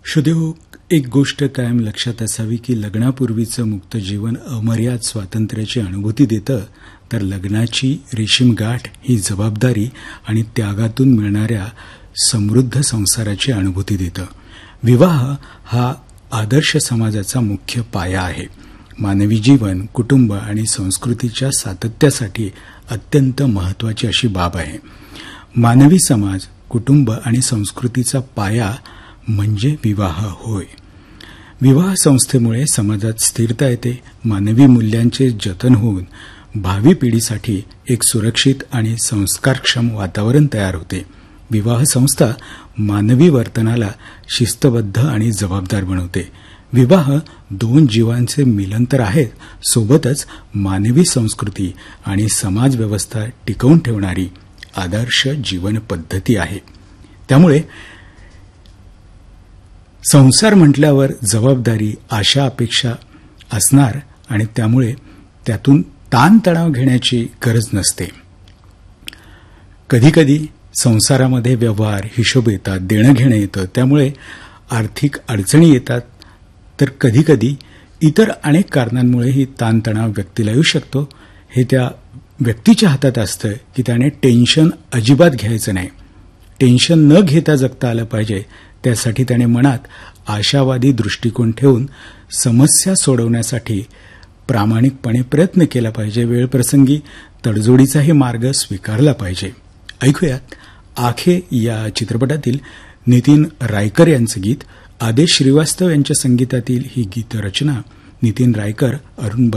श्रोतेहो, एक गोष्ट कायम लक्षात असावी की लग्नापूर्वीचं मुक्त जीवन अमर्याद स्वातंत्र्याची अनुभूती देतं, तर लग्नाची रेशीम गाठ ही जबाबदारी आणि त्यागातून मिळणाऱ्या समृद्ध संसाराची अनुभूती देतं. विवाह हा आदर्श समाजाचा मुख्य पाया आहे. मानवी जीवन, कुटुंब आणि संस्कृतीच्या सातत्यासाठी अत्यंत महत्वाची अशी बाब आहे. मानवी समाज, कुटुंब आणि संस्कृतीचा पाया म्हणजे विवाह होय. विवाह संस्थेमुळे समाजात स्थिरता येते, मानवी मूल्यांचे जतन होऊन भावी पिढीसाठी एक सुरक्षित आणि संस्कारक्षम वातावरण तयार होते. विवाह संस्था मानवी वर्तनाला शिस्तबद्ध आणि जबाबदार बनवते. विवाह दोन जीवांचे मिलन तर आहेत, सोबतच मानवी संस्कृती आणि समाज व्यवस्था टिकवून ठेवणारी आदर्श जीवन पद्धती आहे. त्यामुळे संसार म्हटल्यावर जबाबदारी, आशा, अपेक्षा असणार आणि त्यामुळे त्यातून ताणतणाव घेण्याची गरज नसते. कधीकधी संसारामध्ये व्यवहार, हिशोब येतात, देणं घेणं येतं, त्यामुळे आर्थिक अडचणी येतात. तर कधीकधी इतर अनेक कारणांमुळेही ताणतणाव व्यक्तीला येऊ शकतो. हे त्या व्यक्तीच्या हातात असतं की त्याने टेन्शन अजिबात घ्यायचं नाही. टेन्शन न घेता जगता आलं पाहिजे. त्यासाठी त्याने मनात आशावादी दृष्टिकोन ठेवून समस्या सोडवण्यासाठी प्रामाणिकपणे प्रयत्न केला पाहिजे. वेळप्रसंगी तडजोडीचाही मार्ग स्वीकारला पाहिजे. ऐकूयात आखे या चित्रपटातील नितीन रायकर यांचं गीत. आदेश श्रीवास्तव यांच्या संगीतातील ही गीतरचना नितीन रायकर, अरुण